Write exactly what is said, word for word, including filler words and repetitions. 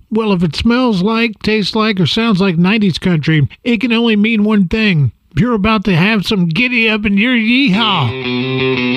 Well, if it smells like, tastes like, or sounds like nineties country, it can only mean one thing. You're about to have some giddy up in your yeehaw.